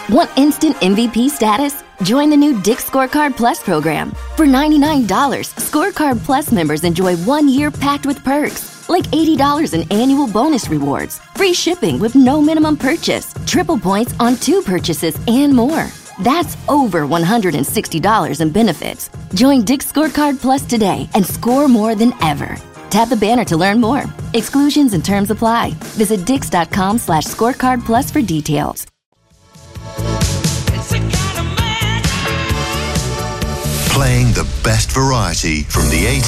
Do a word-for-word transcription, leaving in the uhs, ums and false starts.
Want instant M V P status? Join the new Dick's Scorecard Plus program. For ninety-nine dollars, Scorecard Plus members enjoy one year packed with perks, like eighty dollars in annual bonus rewards, free shipping with no minimum purchase, triple points on two purchases, and more. That's over one hundred sixty dollars in benefits. Join Dick's Scorecard Plus today and score more than ever. Tap the banner to learn more. Exclusions and terms apply. Visit dix.com slash scorecard plus for details. Playing the best variety from the eighties.